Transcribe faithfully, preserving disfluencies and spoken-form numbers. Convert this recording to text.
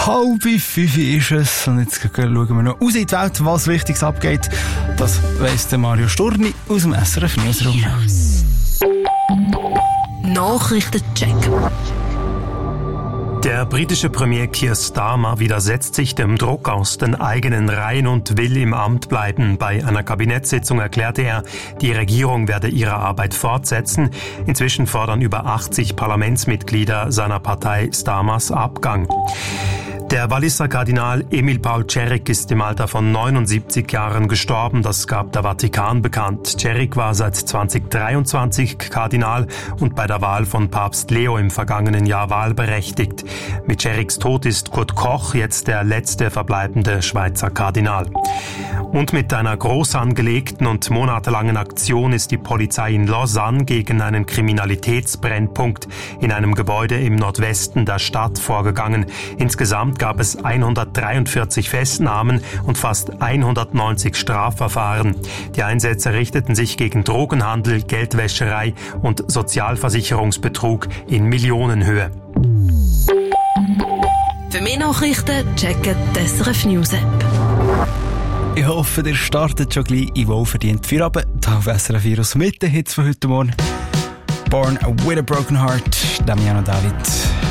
Halb fünf ist es und jetzt schauen wir noch raus in die Welt, was Wichtiges abgeht. Das weiss der Mario Sturni aus dem S R F Newsroom. Nachrichtencheck. Der britische Premier Keir Starmer widersetzt sich dem Druck aus den eigenen Reihen und will im Amt bleiben. Bei einer Kabinettssitzung erklärte er, die Regierung werde ihre Arbeit fortsetzen. Inzwischen fordern über achtzig Parlamentsmitglieder seiner Partei Starmers Abgang. Der Walliser Kardinal Emil Paul Cerik ist im Alter von neunundsiebzig Jahren gestorben, das gab der Vatikan bekannt. Cerik war seit zweitausenddreiundzwanzig Kardinal und bei der Wahl von Papst Leo im vergangenen Jahr wahlberechtigt. Mit Ceriks Tod ist Kurt Koch jetzt der letzte verbleibende Schweizer Kardinal. Und mit einer groß angelegten und monatelangen Aktion ist die Polizei in Lausanne gegen einen Kriminalitätsbrennpunkt in einem Gebäude im Nordwesten der Stadt vorgegangen. Insgesamt gab es hundertdreiundvierzig Festnahmen und fast hundertneunzig Strafverfahren. Die Einsätze richteten sich gegen Drogenhandel, Geldwäscherei und Sozialversicherungsbetrug in Millionenhöhe. Für mehr Nachrichten checken die S R F News App. Ich hoffe, ihr startet schon gleich in wohlverdient Feierabend. Da auf S R F Virus mit den Hits von heute Morgen. Born with a Broken Heart, Damiano David.